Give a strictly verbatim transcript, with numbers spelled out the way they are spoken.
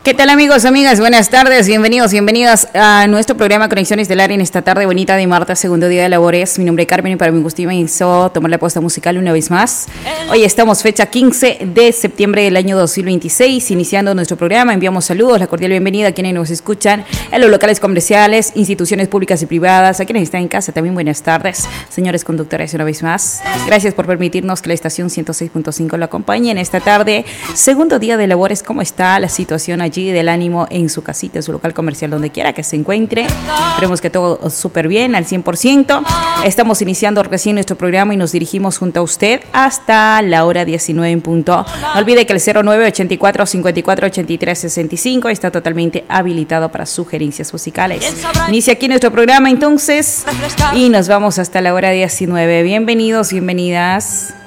¿Qué tal, amigos, amigas? Buenas tardes, bienvenidos, bienvenidas a nuestro programa Conexión Estelar en esta tarde bonita de martes, segundo día de labores. Mi nombre es Carmen y para mi gusto me hizo tomar la apuesta musical una vez más. Hoy estamos fecha quince de septiembre del año dos mil veintiséis, iniciando nuestro programa. Enviamos saludos, la cordial bienvenida a quienes nos escuchan en los locales comerciales, instituciones públicas y privadas, a quienes están en casa también buenas tardes. Señores conductores, una vez más, gracias por permitirnos que la estación ciento seis punto cinco lo acompañe en esta tarde, segundo día de labores. ¿Cómo está la situación allí del ánimo en su casita, en su local comercial, donde quiera que se encuentre? Esperemos que todo súper bien, al cien por ciento. Estamos iniciando recién nuestro programa y nos dirigimos junto a usted hasta la hora diecinueve en punto. No olvide que el cero nueve ochenta y cuatro cincuenta y cuatro ochenta y tres sesenta y cinco está totalmente habilitado para sugerencias musicales. Inicia aquí nuestro programa entonces y nos vamos hasta la hora diecinueve. Bienvenidos, bienvenidas.